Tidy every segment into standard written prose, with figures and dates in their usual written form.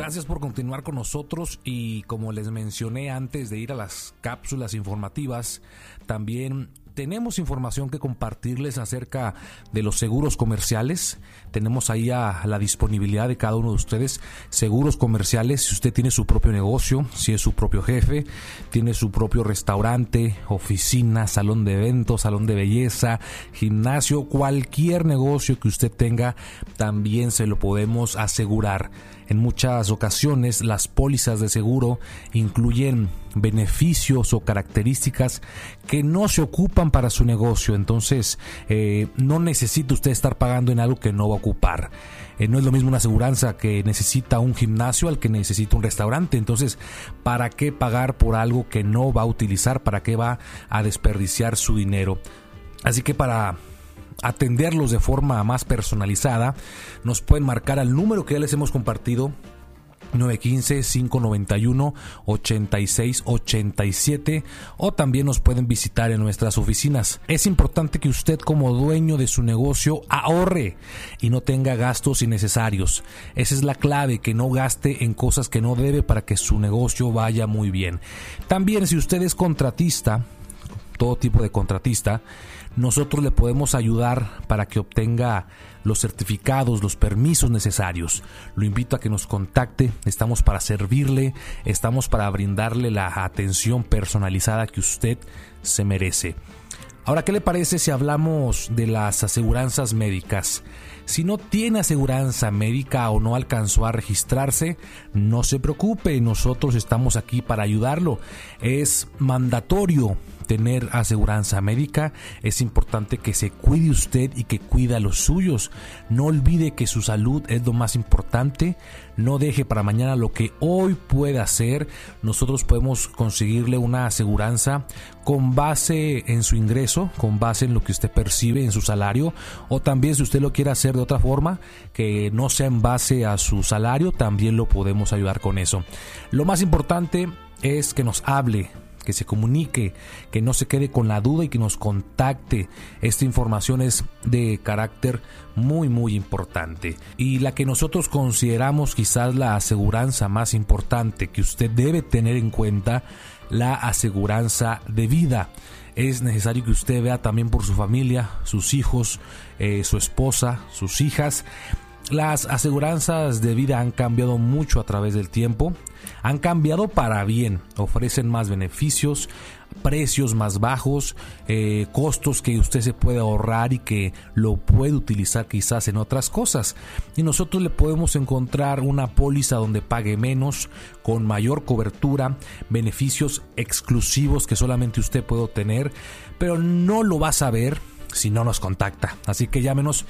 Gracias por continuar con nosotros y como les mencioné antes de ir a las cápsulas informativas, también tenemos información que compartirles acerca de los seguros comerciales. Tenemos ahí a la disponibilidad de cada uno de ustedes seguros comerciales. Si usted tiene su propio negocio, si es su propio jefe, tiene su propio restaurante, oficina, salón de eventos, salón de belleza, gimnasio, cualquier negocio que usted tenga, también se lo podemos asegurar. En muchas ocasiones las pólizas de seguro incluyen beneficios o características que no se ocupan para su negocio, entonces no necesita usted estar pagando en algo que no va a ocupar. No es lo mismo una aseguranza que necesita un gimnasio al que necesita un restaurante, entonces ¿para qué pagar por algo que no va a utilizar? ¿Para qué va a desperdiciar su dinero? Así que para atenderlos de forma más personalizada, nos pueden marcar al número que ya les hemos compartido, 915-591-8687, o también nos pueden visitar en nuestras oficinas. Es importante que usted, como dueño de su negocio, ahorre y no tenga gastos innecesarios. Esa es la clave, que no gaste en cosas que no debe para que su negocio vaya muy bien. También, si usted es contratista, todo tipo de contratista, nosotros le podemos ayudar para que obtenga los certificados, los permisos necesarios. Lo invito a que nos contacte, estamos para servirle, estamos para brindarle la atención personalizada que usted se merece. Ahora, ¿qué le parece si hablamos de las aseguranzas médicas? Si no tiene aseguranza médica o no alcanzó a registrarse, no se preocupe, nosotros estamos aquí para ayudarlo. Es mandatorio tener aseguranza médica. Es importante que se cuide usted y que cuide a los suyos. No olvide que su salud es lo más importante. No deje para mañana lo que hoy puede hacer. Nosotros podemos conseguirle una aseguranza con base en su ingreso, con base en lo que usted percibe en su salario, o también si usted lo quiere hacer de otra forma, que no sea en base a su salario, también lo podemos ayudar con eso. Lo más importante es que nos hable, que se comunique, que no se quede con la duda y que nos contacte. Esta información es de carácter muy importante, y la que nosotros consideramos quizás la aseguranza más importante que usted debe tener en cuenta, la aseguranza de vida. Es necesario que usted vea también por su familia, sus hijos, su esposa, sus hijas. Las aseguranzas de vida han cambiado mucho a través del tiempo, han cambiado para bien, ofrecen más beneficios, precios más bajos, costos que usted se puede ahorrar y que lo puede utilizar quizás en otras cosas. Y nosotros le podemos encontrar una póliza donde pague menos, con mayor cobertura, beneficios exclusivos que solamente usted puede obtener, pero no lo va a saber si no nos contacta. Así que llámenos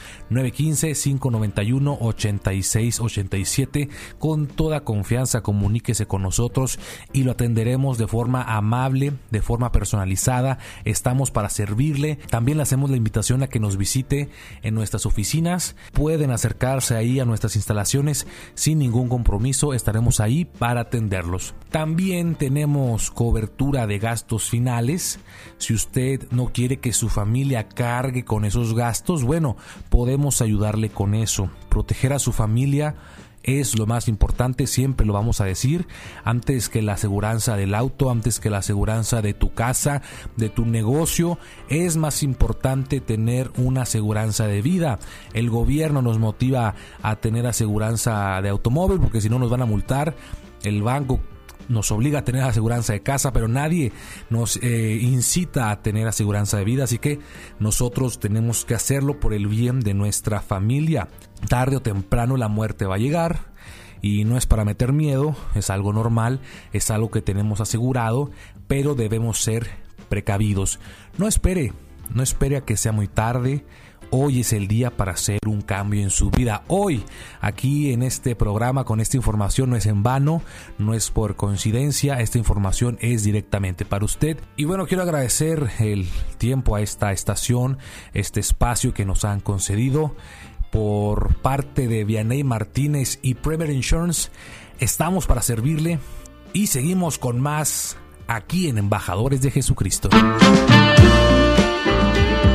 915-591-8687. Con toda confianza, comuníquese con nosotros y lo atenderemos de forma amable, de forma personalizada. Estamos para servirle. También le hacemos la invitación a que nos visite en nuestras oficinas. Pueden acercarse ahí a nuestras instalaciones sin ningún compromiso. Estaremos ahí para atenderlos. También tenemos cobertura de gastos finales. Si usted no quiere que su familia cargue con esos gastos, bueno, podemos ayudarle con eso. Proteger a su familia es lo más importante, siempre lo vamos a decir, antes que la aseguranza del auto, antes que la aseguranza de tu casa, de tu negocio. Es más importante tener una aseguranza de vida. El gobierno nos motiva a tener aseguranza de automóvil porque si no nos van a multar. El banco nos obliga a tener aseguranza de casa, pero nadie nos incita a tener aseguranza de vida, así que nosotros tenemos que hacerlo por el bien de nuestra familia. Tarde o temprano la muerte va a llegar y no es para meter miedo, es algo normal, es algo que tenemos asegurado, pero debemos ser precavidos. No espere a que sea muy tarde. Hoy es el día para hacer un cambio en su vida. Hoy, aquí en este programa, con esta información, no es en vano, no es por coincidencia, esta información es directamente para usted. Y bueno, quiero agradecer el tiempo a esta estación, este espacio que nos han concedido por parte de Vianey Martínez y Premier Insurance. Estamos para servirle y seguimos con más aquí en Embajadores de Jesucristo.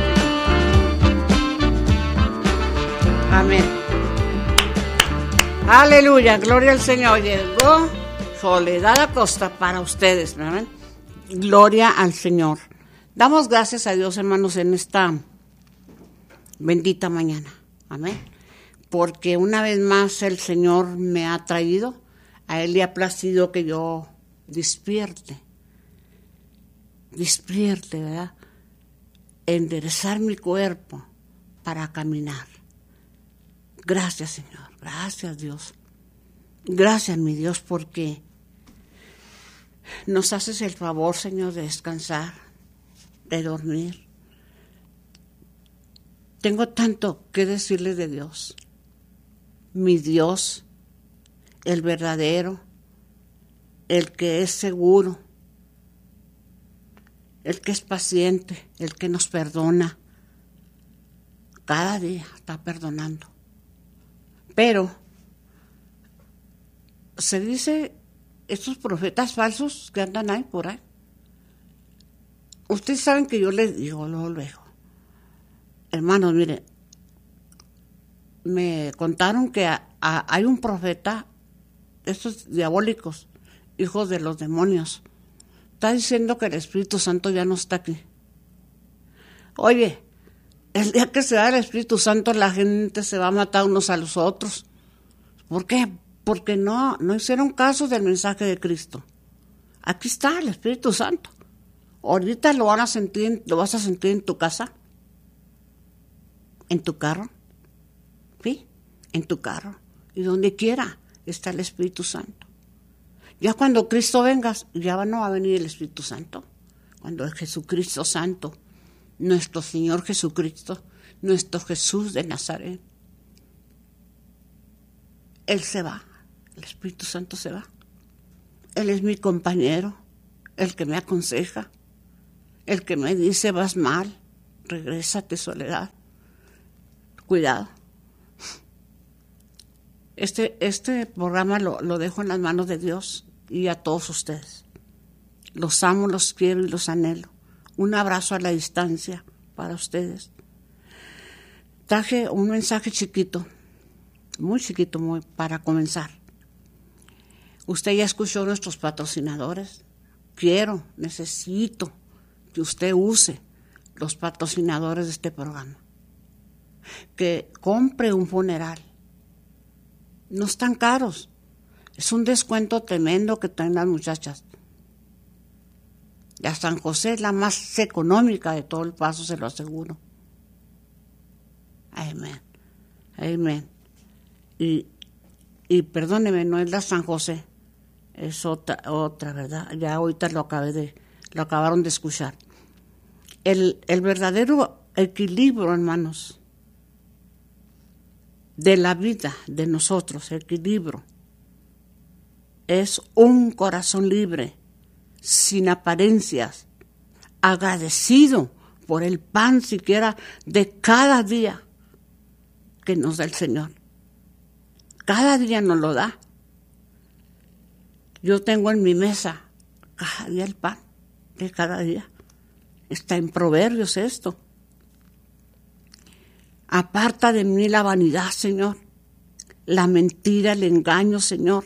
Amén. Aleluya, gloria al Señor. Llegó Soledad Acosta para ustedes, ¿verdad? Gloria al Señor. Damos gracias a Dios, hermanos, en esta bendita mañana. Amén. Porque una vez más el Señor me ha traído, a Él le ha placido que yo despierte, ¿verdad? Enderezar mi cuerpo para caminar. Gracias, Señor. Gracias, Dios. Gracias, mi Dios, porque nos haces el favor, Señor, de descansar, de dormir. Tengo tanto que decirle de Dios. Mi Dios, el verdadero, el que es seguro, el que es paciente, el que nos perdona. Cada día está perdonando. Pero se dice, estos profetas falsos que andan ahí por ahí, ustedes saben que yo les digo luego, hermanos, mire, me contaron que hay un profeta, estos diabólicos, hijos de los demonios, está diciendo que el Espíritu Santo ya no está aquí. Oye, el día que se va el Espíritu Santo, la gente se va a matar unos a los otros. ¿Por qué? Porque no hicieron caso del mensaje de Cristo. Aquí está el Espíritu Santo. Ahorita lo vas a sentir en tu casa, en tu carro, ¿sí? En tu carro. Y donde quiera está el Espíritu Santo. Ya cuando Cristo venga, ya no va a venir el Espíritu Santo. Cuando el Jesucristo Santo, nuestro Señor Jesucristo, nuestro Jesús de Nazaret, Él se va, el Espíritu Santo se va. Él es mi compañero, el que me aconseja, el que me dice vas mal, regrésate, Soledad, cuidado. Este programa lo dejo en las manos de Dios y a todos ustedes. Los amo, los quiero y los anhelo. Un abrazo a la distancia para ustedes. Traje un mensaje chiquito, muy chiquito, para comenzar. Usted ya escuchó nuestros patrocinadores. Necesito que usted use los patrocinadores de este programa. Que compre un funeral. No están caros. Es un descuento tremendo que traen las muchachas. La San José es la más económica de todo El Paso, se lo aseguro. Amén. Amén. Y perdóneme, no es la San José, es otra, ¿verdad? Ya ahorita lo acabaron de escuchar. El verdadero equilibrio, hermanos, de la vida de nosotros, equilibrio, es un corazón libre, sin apariencias, agradecido por el pan siquiera de cada día que nos da el Señor. Cada día nos lo da. Yo tengo en mi mesa cada día el pan de cada día. Está en Proverbios esto. Aparta de mí la vanidad, Señor, la mentira, el engaño, Señor.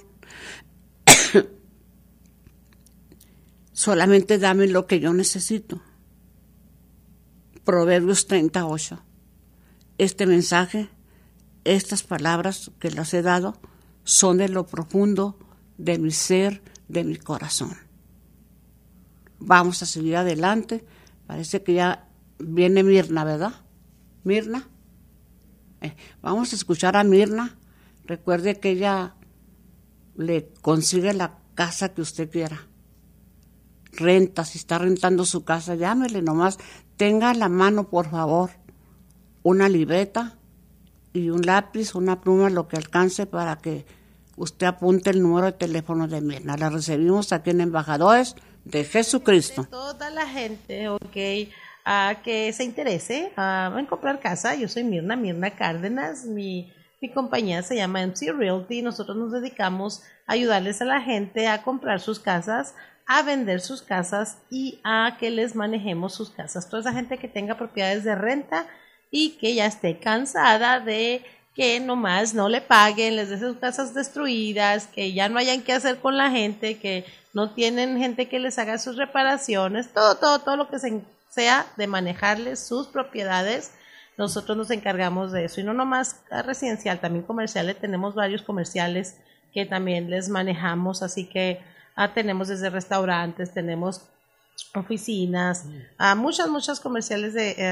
Solamente dame lo que yo necesito. Proverbios 38. Este mensaje, estas palabras que las he dado, son de lo profundo de mi ser, de mi corazón. Vamos a seguir adelante. Parece que ya viene Mirna, ¿verdad? Mirna. Vamos a escuchar a Mirna. Recuerde que ella le consigue la casa que usted quiera. Renta, si está rentando su casa, llámele nomás. Tenga a la mano, por favor, una libreta y un lápiz, una pluma, lo que alcance para que usted apunte el número de teléfono de Mirna. La recibimos aquí en Embajadores de Jesucristo. De toda la gente, que se interese en comprar casa. Yo soy Mirna Cárdenas. Mi compañía se llama MC Realty. Nosotros nos dedicamos a ayudarles a la gente a comprar sus casas, a vender sus casas y a que les manejemos sus casas. Toda esa gente que tenga propiedades de renta y que ya esté cansada de que nomás no le paguen, les den sus casas destruidas, que ya no hayan qué hacer con la gente, que no tienen gente que les haga sus reparaciones, todo lo que sea de manejarles sus propiedades, nosotros nos encargamos de eso. Y no nomás residencial, también comerciales, tenemos varios comerciales que también les manejamos, así que tenemos desde restaurantes, tenemos oficinas, muchas comerciales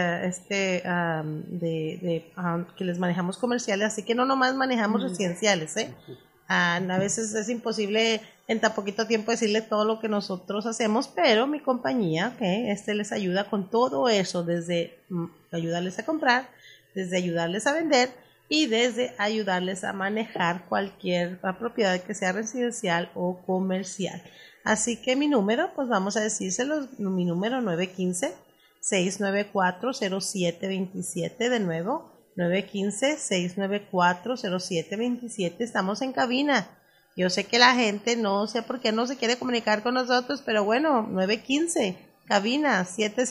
que les manejamos comerciales, así que no nomás manejamos residenciales, a veces es imposible en tan poquito tiempo decirle todo lo que nosotros hacemos, pero mi compañía les ayuda con todo eso, desde ayudarles a comprar, desde ayudarles a vender y desde ayudarles a manejar cualquier propiedad que sea residencial o comercial. Así que mi número, pues vamos a decírselo, mi número 915-694-0727, de nuevo, 915-694-0727, estamos en cabina. Yo sé que la gente no sé por qué no se quiere comunicar con nosotros, pero bueno, 915, cabina,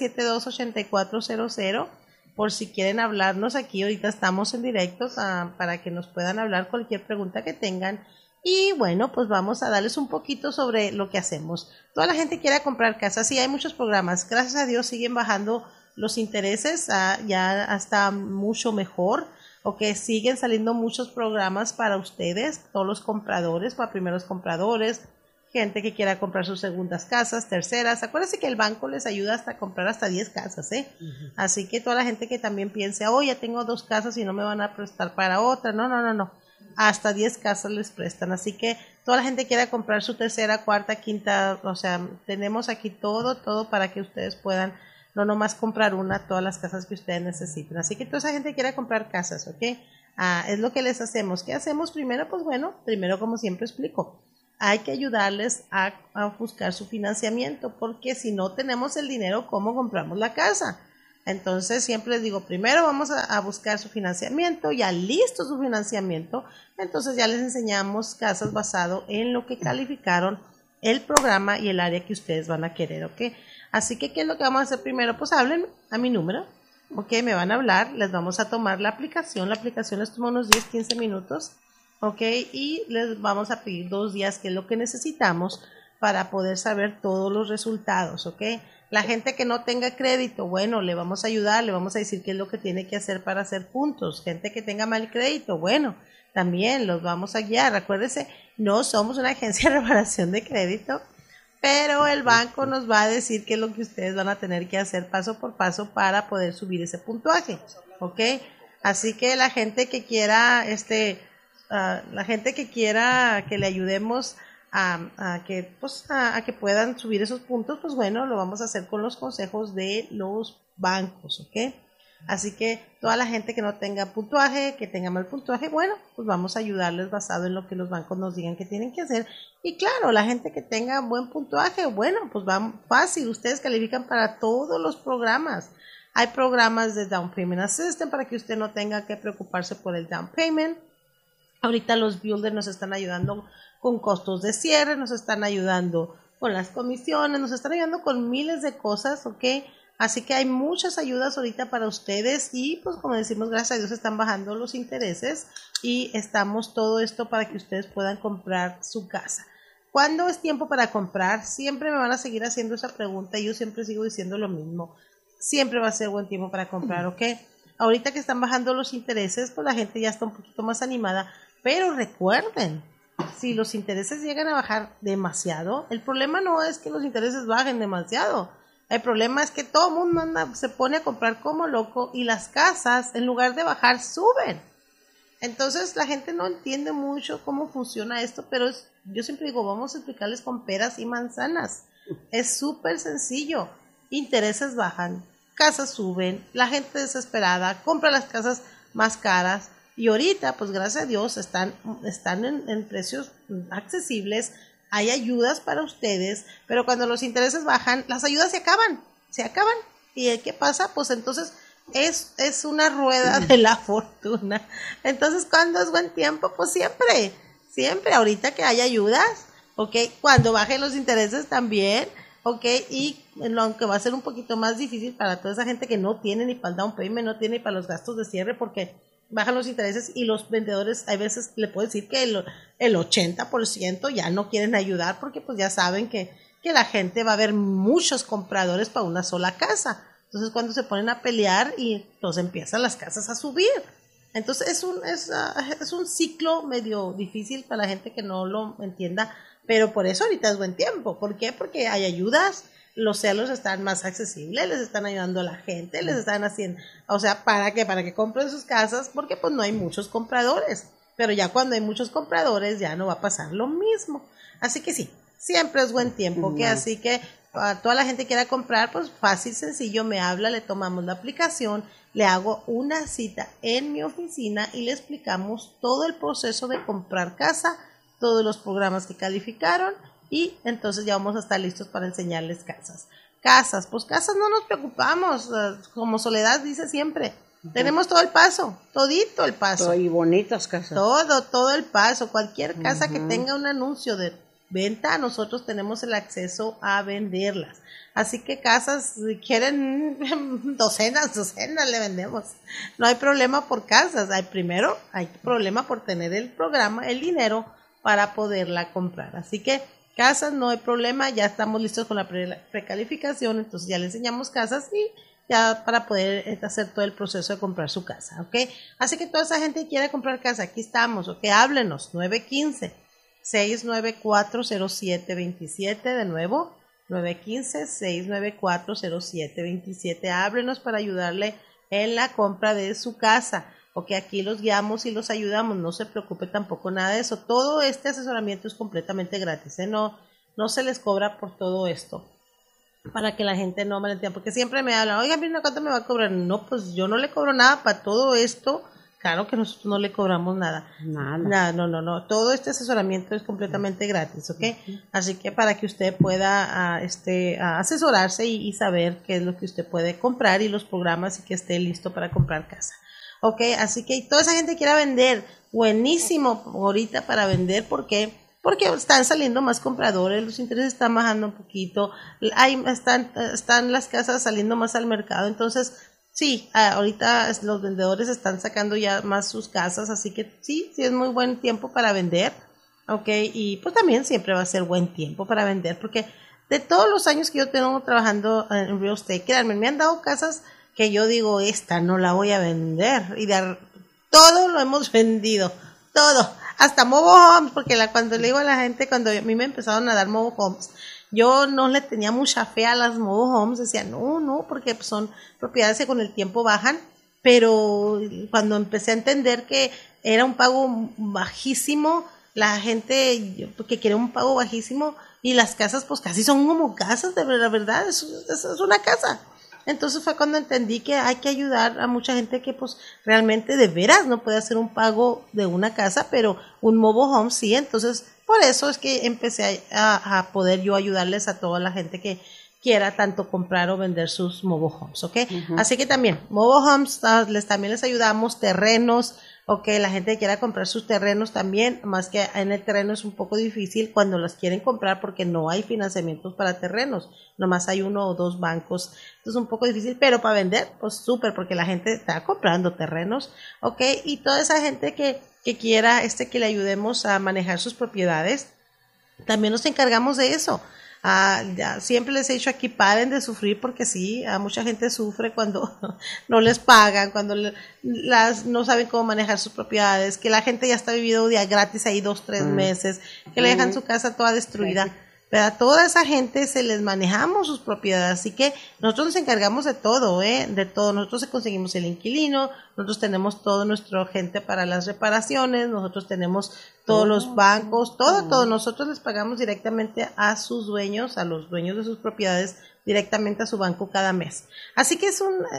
772-8400, por si quieren hablarnos aquí, ahorita estamos en directo para que nos puedan hablar cualquier pregunta que tengan. Y bueno, pues vamos a darles un poquito sobre lo que hacemos. Toda la gente quiere comprar casas, sí, hay muchos programas. Gracias a Dios siguen bajando los intereses, ya hasta mucho mejor. Siguen saliendo muchos programas para ustedes, todos los compradores, para primeros compradores, gente que quiera comprar sus segundas casas, terceras. Acuérdense que el banco les ayuda hasta comprar hasta 10 casas, Así que toda la gente que también piense, ya tengo 2 casas y no me van a prestar para otra. No. Hasta 10 casas les prestan, así que toda la gente quiera comprar su tercera, cuarta, quinta, tenemos aquí todo para que ustedes puedan no nomás comprar todas las casas que ustedes necesiten, así que toda esa gente quiera comprar casas, es lo que les hacemos. ¿Qué hacemos primero? Pues bueno, primero, como siempre explico, hay que ayudarles a buscar su financiamiento, porque si no tenemos el dinero, ¿cómo compramos la casa? Entonces siempre les digo, primero vamos a buscar su financiamiento, ya listo su financiamiento, entonces ya les enseñamos casas basado en lo que calificaron el programa y el área que ustedes van a querer, Así que, ¿qué es lo que vamos a hacer primero? Pues hablen a mi número, me van a hablar, les vamos a tomar la aplicación les toma unos 10-15 minutos, y les vamos a pedir 2 días, que es lo que necesitamos para poder saber todos los resultados, La gente que no tenga crédito, bueno, le vamos a ayudar, le vamos a decir qué es lo que tiene que hacer para hacer puntos. Gente que tenga mal crédito, bueno, también los vamos a guiar. Acuérdense, no somos una agencia de reparación de crédito, pero el banco nos va a decir qué es lo que ustedes van a tener que hacer paso por paso para poder subir ese puntuaje, Así que la gente que quiera, que le ayudemos a que puedan subir esos puntos, pues bueno, lo vamos a hacer con los consejos de los bancos, Así que toda la gente que no tenga puntuaje, que tenga mal puntuaje, bueno, pues vamos a ayudarles basado en lo que los bancos nos digan que tienen que hacer. Y claro, la gente que tenga buen puntuaje, bueno, pues va fácil, ustedes califican para todos los programas. Hay programas de Down Payment Assistance para que usted no tenga que preocuparse por el down payment. Ahorita los builders nos están ayudando con costos de cierre, nos están ayudando con las comisiones, nos están ayudando con miles de cosas, Así que hay muchas ayudas ahorita para ustedes y pues como decimos, gracias a Dios están bajando los intereses y estamos todo esto para que ustedes puedan comprar su casa. ¿Cuándo es tiempo para comprar? Siempre me van a seguir haciendo esa pregunta y yo siempre sigo diciendo lo mismo. Siempre va a ser buen tiempo para comprar, Ahorita que están bajando los intereses, pues la gente ya está un poquito más animada, pero recuerden, si los intereses llegan a bajar demasiado, el problema no es que los intereses bajen demasiado. El problema es que todo el mundo se pone a comprar como loco y las casas, en lugar de bajar, suben. Entonces la gente no entiende mucho cómo funciona esto, pero yo siempre digo, vamos a explicarles con peras y manzanas. Es súper sencillo. Intereses bajan, casas suben, la gente desesperada compra las casas más caras y ahorita, pues gracias a Dios, están en precios accesibles. Hay ayudas para ustedes, pero cuando los intereses bajan, las ayudas se acaban. ¿Y qué pasa? Pues entonces es una rueda de la fortuna. Entonces, ¿cuándo es buen tiempo? Pues siempre, ahorita que hay ayudas, cuando bajen los intereses también, y aunque va a ser un poquito más difícil para toda esa gente que no tiene ni para el down payment, no tiene ni para los gastos de cierre, porque bajan los intereses y los vendedores, hay veces le puedo decir que el 80% ya no quieren ayudar porque pues ya saben que la gente va a haber muchos compradores para una sola casa. Entonces cuando se ponen a pelear y entonces empiezan las casas a subir. Entonces es un ciclo medio difícil para la gente que no lo entienda, pero por eso ahorita es buen tiempo. ¿Por qué? Porque hay ayudas, los celos están más accesibles, les están ayudando a la gente, les están haciendo, o sea, ¿para qué? Para que compren sus casas, porque pues no hay muchos compradores, pero ya cuando hay muchos compradores ya no va a pasar lo mismo. Así que sí, siempre es buen tiempo, ¿ok? Así que a toda la gente que quiera comprar, pues fácil, sencillo, me habla, le tomamos la aplicación, le hago una cita en mi oficina y le explicamos todo el proceso de comprar casa, todos los programas que calificaron y entonces ya vamos a estar listos para enseñarles casas. Pues casas no nos preocupamos, como Soledad dice siempre, tenemos todo el paso, todito el paso. Y bonitas casas. Todo el paso, cualquier casa que tenga un anuncio de venta, nosotros tenemos el acceso a venderlas. Así que casas, si quieren docenas le vendemos. No hay problema por casas, hay problema por tener el programa, el dinero para poderla comprar. Así que casas no hay problema, ya estamos listos con la precalificación, entonces ya le enseñamos casas y ya para poder hacer todo el proceso de comprar su casa, ¿ok? Así que toda esa gente que quiera comprar casa, aquí estamos, ¿ok? Háblenos, 915-694-0727, de nuevo, 915-694-0727. Háblenos para ayudarle en la compra de su casa. Ok, aquí los guiamos y los ayudamos. No se preocupe tampoco nada de eso. Todo este asesoramiento es completamente gratis. No se les cobra por todo esto. Para que la gente no me entienda. Porque siempre me hablan, oiga, mira, ¿cuánto me va a cobrar? No, pues yo no le cobro nada para todo esto. Claro que nosotros no le cobramos nada. Nada. No. Todo este asesoramiento es completamente gratis, ¿ok? Así que para que usted pueda asesorarse y saber qué es lo que usted puede comprar y los programas y que esté listo para comprar casa. Ok, así que toda esa gente quiera vender, buenísimo ahorita para vender, porque están saliendo más compradores, los intereses están bajando un poquito, están las casas saliendo más al mercado, entonces sí, ahorita los vendedores están sacando ya más sus casas, así que sí es muy buen tiempo para vender, ok, y pues también siempre va a ser buen tiempo para vender, porque de todos los años que yo tengo trabajando en real estate, créanme, me han dado casas que yo digo, esta no la voy a vender, y todo lo hemos vendido, todo, hasta mobile homes, porque cuando le digo a la gente, cuando a mí me empezaron a dar mobile homes, yo no le tenía mucha fe a las mobile homes, decía, no, porque son propiedades que con el tiempo bajan, pero cuando empecé a entender que era un pago bajísimo, la gente que quiere un pago bajísimo, y las casas pues casi son como casas, de verdad, es una casa. Entonces fue cuando entendí que hay que ayudar a mucha gente que pues realmente de veras no puede hacer un pago de una casa, pero un mobile home sí. Entonces por eso es que empecé a poder yo ayudarles a toda la gente que quiera tanto comprar o vender sus mobile homes, ¿ok? Así que también mobile homes, también les ayudamos, terrenos, ok, la gente que quiera comprar sus terrenos también, más que en el terreno es un poco difícil cuando las quieren comprar porque no hay financiamientos para terrenos, nomás hay 1 o 2 bancos, entonces es un poco difícil, pero para vender, pues súper, porque la gente está comprando terrenos, ok, y toda esa gente que quiera que le ayudemos a manejar sus propiedades, también nos encargamos de eso. Ya siempre les he dicho aquí, paren de sufrir, porque sí, mucha gente sufre cuando no les pagan, cuando no saben cómo manejar sus propiedades, que la gente ya está viviendo día gratis ahí 2-3 meses, que le dejan su casa toda destruida. Pero a toda esa gente se les manejamos sus propiedades, así que nosotros nos encargamos de todo, de todo. Nosotros conseguimos el inquilino, nosotros tenemos todo nuestro gente para las reparaciones, nosotros tenemos todos los bancos, todo. Nosotros les pagamos directamente a sus dueños, a los dueños de sus propiedades, directamente a su banco cada mes. Así que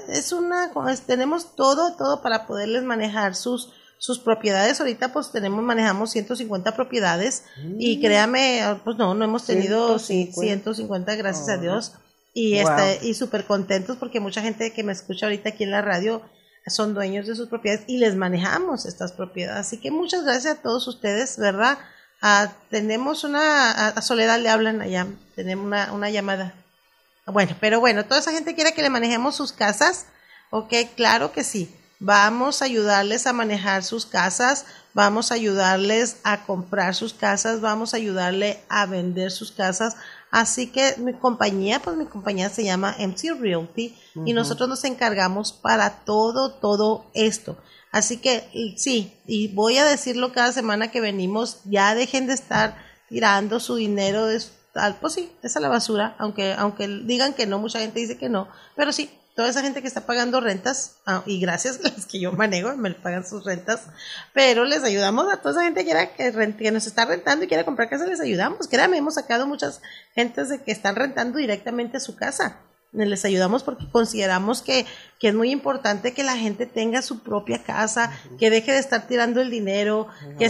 tenemos todo para poderles manejar sus propiedades. Ahorita pues manejamos 150 propiedades y créame, pues no hemos tenido 150, gracias a Dios, y y súper contentos porque mucha gente que me escucha ahorita aquí en la radio son dueños de sus propiedades y les manejamos estas propiedades, así que muchas gracias a todos ustedes, ¿verdad? Tenemos a Soledad le hablan allá, tenemos una llamada. Bueno, toda esa gente quiere que le manejemos sus casas, ok, claro que sí. vamos a ayudarles a manejar sus casas, vamos a ayudarles a comprar sus casas, vamos a ayudarle a vender sus casas. Así que mi compañía se llama MC Realty y nosotros nos encargamos para todo esto. Así que sí, y voy a decirlo cada semana que venimos, ya dejen de estar tirando su dinero pues sí, es a la basura, aunque digan que no, mucha gente dice que no, pero sí, toda esa gente que está pagando rentas, y gracias a las que yo manejo, me pagan sus rentas, pero les ayudamos a toda esa gente que nos está rentando y quiere comprar casa, les ayudamos. Créanme, hemos sacado muchas gentes de que están rentando directamente a su casa. Les ayudamos porque consideramos que es muy importante que la gente tenga su propia casa, que deje de estar tirando el dinero, que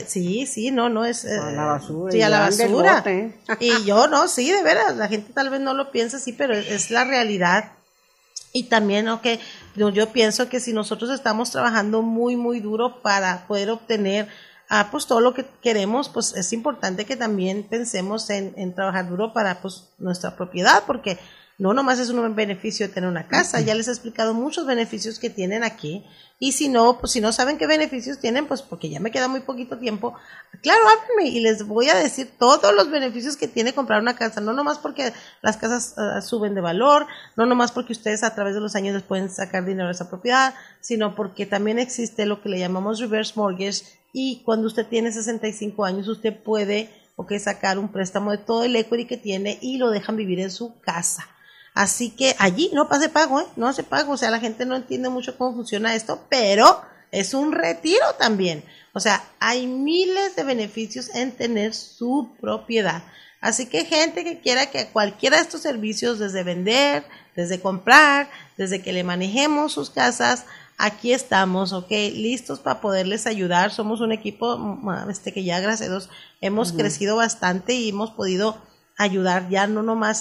no es a la basura. Sí, a la basura. Y yo no, sí, de veras, la gente tal vez no lo piensa así, pero es la realidad. Y también, yo pienso que si nosotros estamos trabajando muy, muy duro para poder obtener pues todo lo que queremos, pues es importante que también pensemos en trabajar duro para pues nuestra propiedad, porque no nomás es un beneficio de tener una casa, ya les he explicado muchos beneficios que tienen aquí, y si no saben qué beneficios tienen, pues porque ya me queda muy poquito tiempo, claro, háblenme y les voy a decir todos los beneficios que tiene comprar una casa, no nomás porque las casas suben de valor, no nomás porque ustedes a través de los años les pueden sacar dinero de esa propiedad, sino porque también existe lo que le llamamos reverse mortgage, y cuando usted tiene 65 años, usted puede sacar un préstamo de todo el equity que tiene y lo dejan vivir en su casa. Así que allí no hace pago, no hace pago, o sea, la gente no entiende mucho cómo funciona esto, pero es un retiro también. O sea, hay miles de beneficios en tener su propiedad. Así que gente que quiera que cualquiera de estos servicios, desde vender, desde comprar, desde que le manejemos sus casas, aquí estamos, listos para poderles ayudar. Somos un equipo que ya, gracias a Dios, hemos crecido bastante y hemos podido ayudar ya no nomás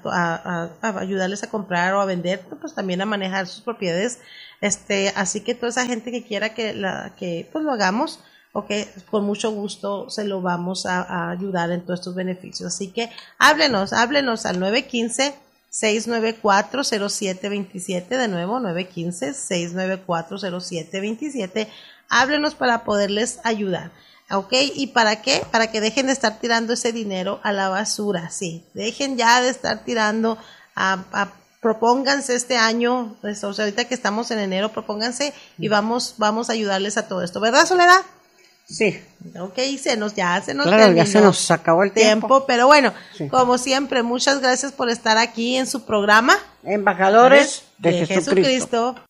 a ayudarles a comprar o a vender, pues también a manejar sus propiedades. Así que toda esa gente que quiera que pues lo hagamos, con mucho gusto se lo vamos a ayudar en todos estos beneficios. Así que háblenos al 915-694-0727, de nuevo 915-694-0727, háblenos para poderles ayudar. ¿Y para qué? Para que dejen de estar tirando ese dinero a la basura, sí, dejen ya de estar tirando propónganse este año, ahorita que estamos en enero, propónganse y vamos a ayudarles a todo esto, ¿verdad, Soledad? Sí. Se nos claro, terminó ya se nos acabó el tiempo. Pero bueno, sí, como siempre, muchas gracias por estar aquí en su programa Embajadores de Jesucristo.